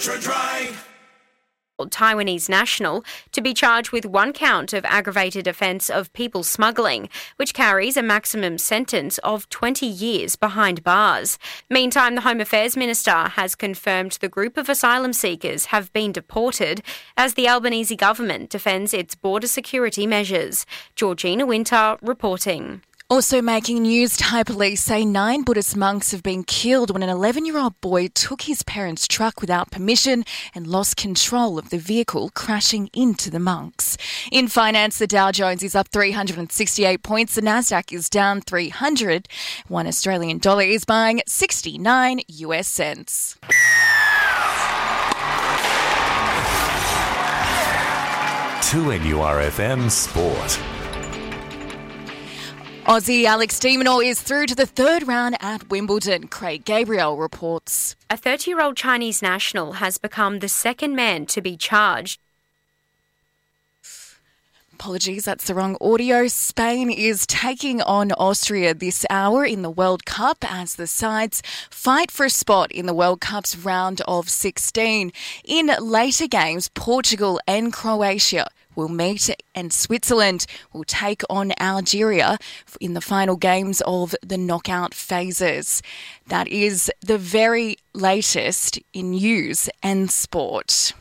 Taiwanese national to be charged with one count of aggravated offence of people smuggling, which carries a maximum sentence of 20 years behind bars. Meantime, the Home Affairs Minister has confirmed the group of asylum seekers have been deported as the Albanese government defends its border security measures. Georgina Winter reporting. Also making news, Thai police say 9 Buddhist monks have been killed when an 11-year-old boy took his parents' truck without permission and lost control of the vehicle, crashing into the monks. In finance, the Dow Jones is up 368 points. The Nasdaq is down 300. One Australian dollar is buying 69 US cents. To NURFM Sport. Aussie Alex de Minaur is through to the third round at Wimbledon. Craig Gabriel reports. A 30-year-old Chinese national has become the second man to be charged. Apologies, that's the wrong audio. Spain is taking on Austria this hour in the World Cup as the sides fight for a spot in the World Cup's round of 16. In later games, Portugal and Croatia will meet and Switzerland will take on Algeria in the final games of the knockout phases. That is the very latest in news and sport.